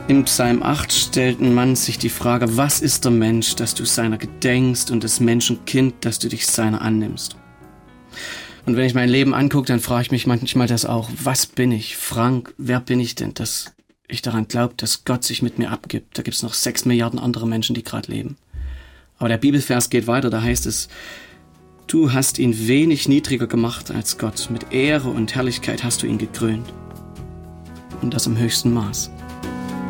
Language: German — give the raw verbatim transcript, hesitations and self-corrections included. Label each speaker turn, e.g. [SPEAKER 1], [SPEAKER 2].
[SPEAKER 1] Im Psalm acht stellt ein Mann sich die Frage, was ist der Mensch, dass du seiner gedenkst und des Menschen Kind, dass du dich seiner annimmst. Und wenn ich mein Leben angucke, dann frage ich mich manchmal das auch, was bin ich? Frank, wer bin ich denn, dass ich daran glaube, dass Gott sich mit mir abgibt? Da gibt es noch sechs Milliarden andere Menschen, die gerade leben. Aber der Bibelvers geht weiter, da heißt es, du hast ihn wenig niedriger gemacht als Gott, mit Ehre und Herrlichkeit hast du ihn gekrönt. Und das im höchsten Maß.